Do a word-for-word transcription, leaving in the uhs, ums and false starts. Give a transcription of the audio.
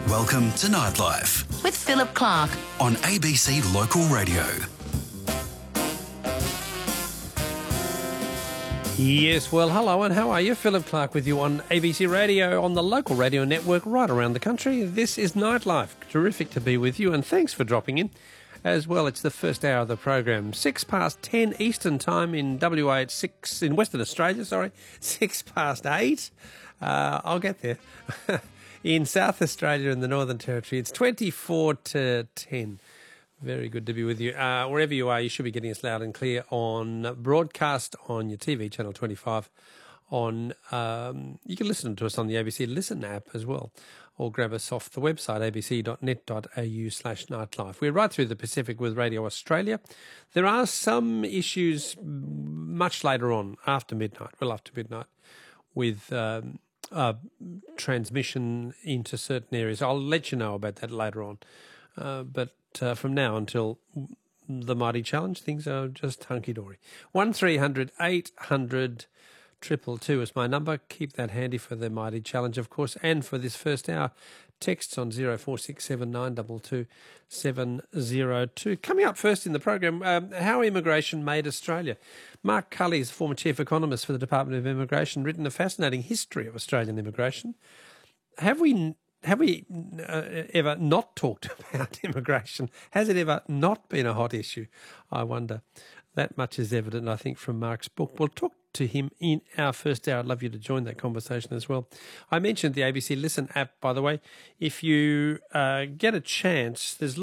Welcome to Nightlife with Philip Clark on A B C Local Radio. Yes, well, hello and how are you? Philip Clark with you on A B C Radio, on the local radio network right around the country. This is Nightlife. Terrific to be with you and thanks for dropping in. As well, it's the first hour of the program. Six past ten Eastern time in W A. It's six in Western Australia, sorry. Six past eight. Uh, I'll get there. In South Australia and the Northern Territory, it's twenty-four to ten. Very good to be with you. Uh, wherever you are, you should be getting us loud and clear on broadcast on your T V, Channel twenty-five. On um, you can listen to us on the A B C Listen app as well, or grab us off the website a b c dot net dot a u slash nightlife. We're right through the Pacific with Radio Australia. There are some issues much later on, after midnight, well after midnight, with um, uh, transmission into certain areas. I'll let you know about that later on. Uh, but uh, from now until the Mighty Challenge, things are just hunky-dory. one three hundred eight hundred two two two is my number. Keep that handy for the Mighty Challenge, of course, and for this first hour. Texts on zero four six seven nine two two seven zero two. Coming up first in the program, um, how immigration made Australia. Mark Cully is former chief economist for the Department of Immigration, written a fascinating history of Australian immigration. Have we have we uh, ever not talked about immigration? Has it ever not been a hot issue? I wonder. That much is evident, I think, from Mark's book. We'll talk to him in our first hour. I'd love you to join that conversation as well. I mentioned the A B C Listen app, by the way. If you uh, get a chance, there's